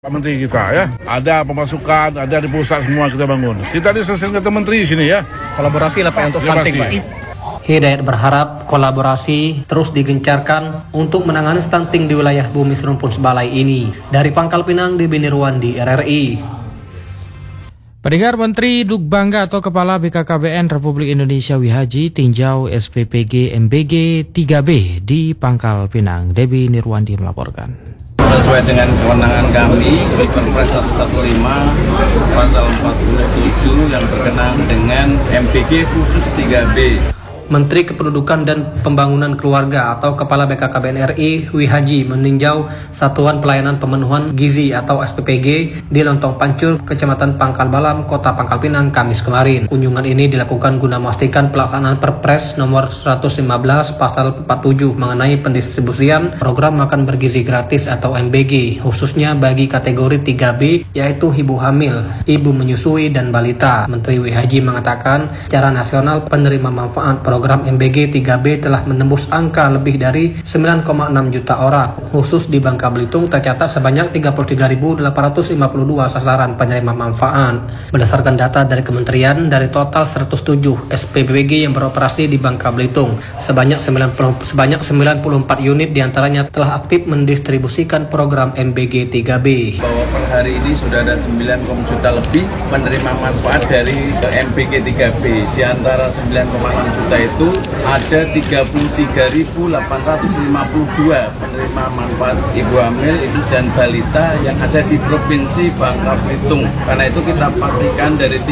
Pak Menteri kita ya, ada pemasukan, ada di pusat semua kita bangun. Kita diselesaikan kata Menteri sini ya. Kolaborasi lah Pak untuk stunting Pak. Hidayat berharap kolaborasi terus digencarkan untuk menangani stunting di wilayah Bumi Serumpun Sebalai ini. Dari Pangkal Pinang, DB Nirwandi, RRI. Pendengar, Menteri Dugbangga atau Kepala BKKBN Republik Indonesia Wihaji tinjau SPPG MBG 3B di Pangkal Pinang. DB Nirwandi melaporkan. Sesuai dengan kewenangan kami, Perpres 115 pasal 47 yang berkenaan dengan MBG khusus 3B. Menteri Kependudukan dan Pembangunan Keluarga atau Kepala BKKBN RI Wihaji meninjau Satuan Pelayanan Pemenuhan Gizi atau SPPG di Lontong Pancur, Kecamatan Pangkal Balam, Kota Pangkal Pinang, Kamis kemarin. Kunjungan ini dilakukan guna memastikan pelaksanaan Perpres nomor 115 pasal 47 mengenai pendistribusian program makan bergizi gratis atau MBG, khususnya bagi kategori 3B, yaitu ibu hamil, ibu menyusui, dan balita. Menteri Wihaji mengatakan secara nasional penerima manfaat program MBG 3B telah menembus angka lebih dari 9,6 juta orang. Khusus di Bangka Belitung tercatat sebanyak 33.852 sasaran penerima manfaat. Berdasarkan data dari kementerian, dari total 107 SPPG yang beroperasi di Bangka Belitung, sebanyak 94 unit diantaranya telah aktif mendistribusikan program MBG 3B. Bahwa per hari ini sudah ada 9 juta lebih penerima manfaat dari MBG 3B. Di antara 9,6 juta itu ada 33.852 penerima manfaat ibu hamil, ibu dan balita yang ada di Provinsi Bangka Belitung. Karena itu kita pastikan dari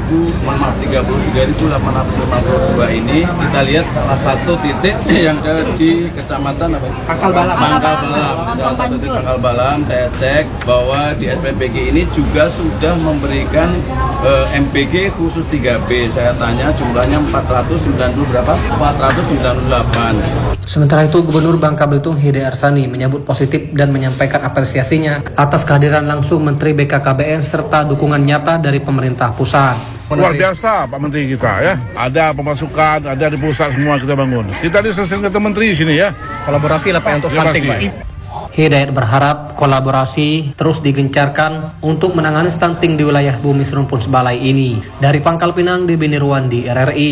33.852 ini kita lihat salah satu titik yang ada di Kecamatan Pangkal Balam. Salah satu di Pangkal Balam saya cek bahwa di SPPG ini juga sudah memberikan MBG khusus 3B. Saya tanya jumlahnya 498. Sementara itu, Gubernur Bangka Belitung Hidayat Arsani menyambut positif dan menyampaikan apresiasinya atas kehadiran langsung Menteri BKKBN serta dukungan nyata dari pemerintah pusat. Luar biasa Pak Menteri kita ya, ada pemasukan, ada di pusat semua kita bangun. Kita diselesaikan kata Menteri sini ya. Kolaborasi lah Pak untuk stunting Pak. Hidayat berharap kolaborasi terus digencarkan untuk menangani stunting di wilayah Bumi Serumpun Sebalai ini. Dari Pangkal Pinang, DB Nirwandi, RRI.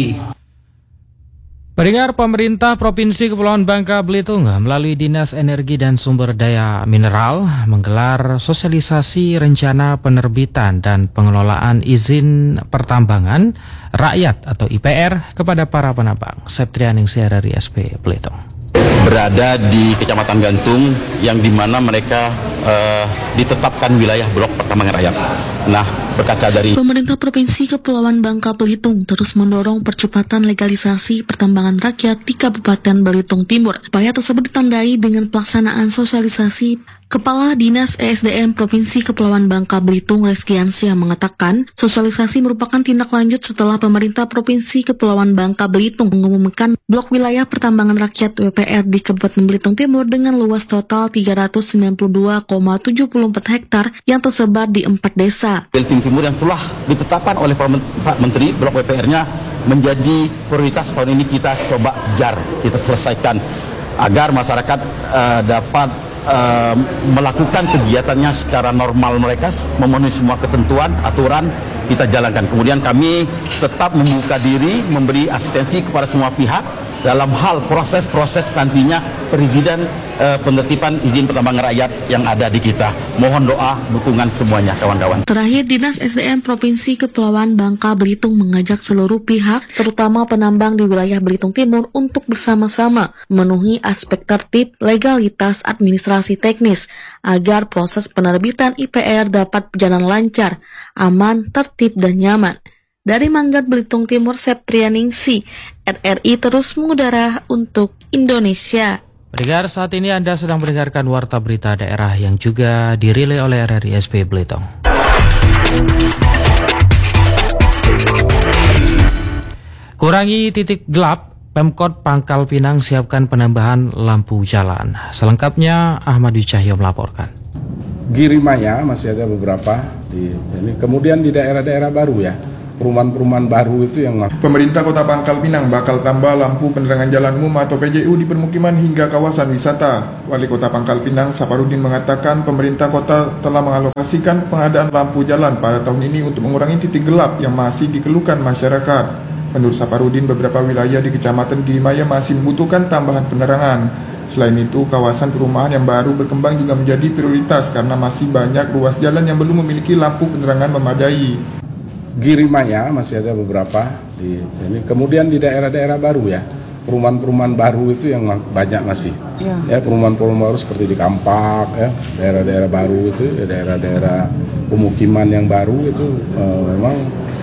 Pendengar, pemerintah Provinsi Kepulauan Bangka Belitung melalui Dinas Energi dan Sumber Daya Mineral menggelar sosialisasi rencana penerbitan dan pengelolaan izin pertambangan rakyat atau IPR kepada para penambang. Septrianingsih dari SP Belitung. Berada di Kecamatan Gantung yang dimana mereka ditetapkan wilayah blok pertambangan rakyat. Nah, berkaca dari pemerintah Provinsi Kepulauan Bangka Belitung terus mendorong percepatan legalisasi pertambangan rakyat di Kabupaten Belitung Timur. Upaya tersebut ditandai dengan pelaksanaan sosialisasi. Kepala Dinas ESDM Provinsi Kepulauan Bangka Belitung Reskiansyah mengatakan, sosialisasi merupakan tindak lanjut setelah pemerintah Provinsi Kepulauan Bangka Belitung mengumumkan blok wilayah pertambangan rakyat WPR di Kabupaten Belitung Timur dengan luas total 392,74 hektar yang tersebar di 4 desa. Belitung Timur yang telah ditetapkan oleh Pak Menteri, blok WPR-nya menjadi prioritas tahun ini kita coba kejar, kita selesaikan agar masyarakat dapat melakukan kegiatannya secara normal, mereka memenuhi semua ketentuan, aturan kita jalankan. Kemudian kami tetap membuka diri, memberi asistensi kepada semua pihak dalam hal proses-proses nantinya perizinan penertiban izin pertambangan rakyat yang ada di kita. Mohon doa, dukungan semuanya kawan-kawan. Terakhir, Dinas SDM Provinsi Kepulauan Bangka Belitung mengajak seluruh pihak, terutama penambang di wilayah Belitung Timur untuk bersama-sama memenuhi aspek tertib, legalitas, administrasi teknis agar proses penerbitan IPR dapat berjalan lancar, aman, tertib, dan nyaman. Dari Manggat Belitung Timur, Septrianingsih, RRI terus mengudara untuk Indonesia. Pendengar, saat ini Anda sedang mendengarkan Warta Berita Daerah yang juga dirilai oleh RRI SP Belitung. Kurangi titik gelap, Pemkot Pangkal Pinang siapkan penambahan lampu jalan. Selengkapnya Ahmad Cahyo melaporkan. Girimaya masih ada beberapa di ini. Kemudian di daerah-daerah baru ya. perumahan-perumahan baru itu yang Pemerintah Kota Pangkal Pinang bakal tambah lampu penerangan jalan umum atau PJU di permukiman hingga kawasan wisata. Wali Kota Pangkal Pinang, Saparudin, mengatakan pemerintah kota telah mengalokasikan pengadaan lampu jalan pada tahun ini untuk mengurangi titik gelap yang masih dikeluhkan masyarakat. Menurut Saparudin, beberapa wilayah di Kecamatan Girimaya masih membutuhkan tambahan penerangan. Selain itu, kawasan perumahan yang baru berkembang juga menjadi prioritas karena masih banyak ruas jalan yang belum memiliki lampu penerangan memadai. Girimaya masih ada beberapa di ini. Kemudian di daerah-daerah baru ya, perumahan-perumahan baru itu yang banyak masih. Ya, perumahan-perumahan baru seperti di Kampak ya, daerah-daerah baru itu, daerah-daerah pemukiman yang baru itu memang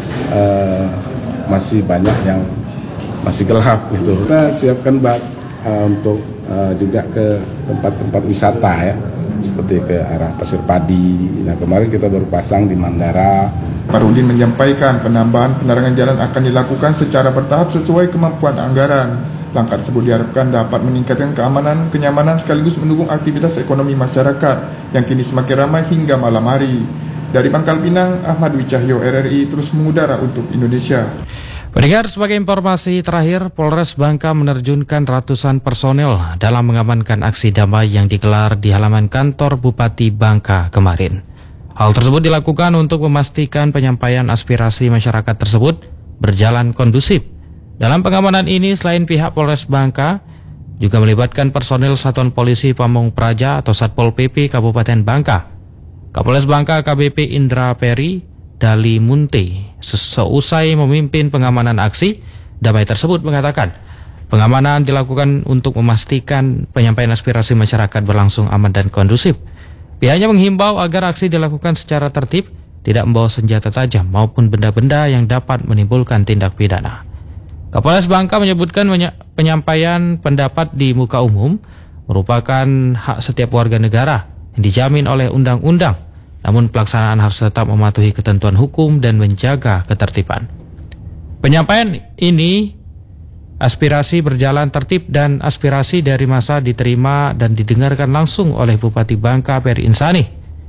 masih banyak yang masih gelap gitu. Kita siapkan untuk juga ke tempat-tempat wisata ya, seperti ke arah Pasir Padi. Nah, kemarin kita baru pasang di Mandara. Parudin menyampaikan penambahan penerangan jalan akan dilakukan secara bertahap sesuai kemampuan anggaran. Langkah tersebut diharapkan dapat meningkatkan keamanan, kenyamanan sekaligus mendukung aktivitas ekonomi masyarakat yang kini semakin ramai hingga malam hari. Dari Pangkal Pinang, Ahmad Wicahyo, RRI terus mengudara untuk Indonesia. Pendengar, sebagai informasi terakhir, Polres Bangka menerjunkan ratusan personel dalam mengamankan aksi damai yang digelar di halaman kantor Bupati Bangka kemarin. Hal tersebut dilakukan untuk memastikan penyampaian aspirasi masyarakat tersebut berjalan kondusif. Dalam pengamanan ini, selain pihak Polres Bangka, juga melibatkan personil Satuan Polisi Pamong Praja atau Satpol PP Kabupaten Bangka. Kapolres Bangka KBP Indra Peri Dali Munte seusai memimpin pengamanan aksi damai tersebut mengatakan, pengamanan dilakukan untuk memastikan penyampaian aspirasi masyarakat berlangsung aman dan kondusif. Pihaknya menghimbau agar aksi dilakukan secara tertib, tidak membawa senjata tajam maupun benda-benda yang dapat menimbulkan tindak pidana. Kapolres Bangka menyebutkan penyampaian pendapat di muka umum merupakan hak setiap warga negara yang dijamin oleh undang-undang, namun pelaksanaan harus tetap mematuhi ketentuan hukum dan menjaga ketertiban. Penyampaian ini aspirasi berjalan tertib dan aspirasi dari massa diterima dan didengarkan langsung oleh Bupati Bangka Peri Insani.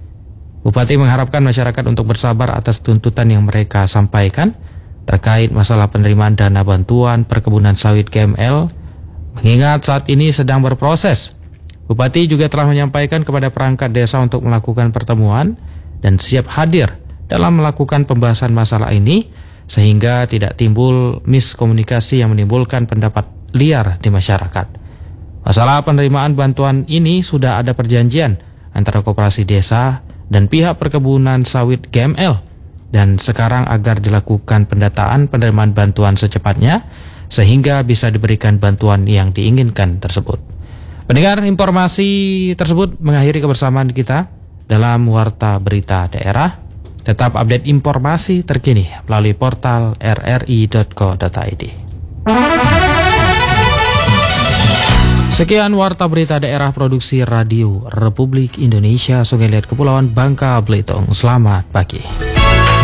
Bupati mengharapkan masyarakat untuk bersabar atas tuntutan yang mereka sampaikan terkait masalah penerimaan dana bantuan perkebunan sawit GML, mengingat saat ini sedang berproses. Bupati juga telah menyampaikan kepada perangkat desa untuk melakukan pertemuan dan siap hadir dalam melakukan pembahasan masalah ini, sehingga tidak timbul miskomunikasi yang menimbulkan pendapat liar di masyarakat. Masalah penerimaan bantuan ini sudah ada perjanjian antara koperasi desa dan pihak perkebunan sawit GML, dan sekarang agar dilakukan pendataan penerimaan bantuan secepatnya sehingga bisa diberikan bantuan yang diinginkan tersebut. Pendengar, informasi tersebut mengakhiri kebersamaan kita dalam Warta Berita Daerah. Tetap update informasi terkini melalui portal rri.co.id. Sekian Warta Berita Daerah produksi Radio Republik Indonesia Sungai Liat Kepulauan Bangka Belitung. Selamat pagi.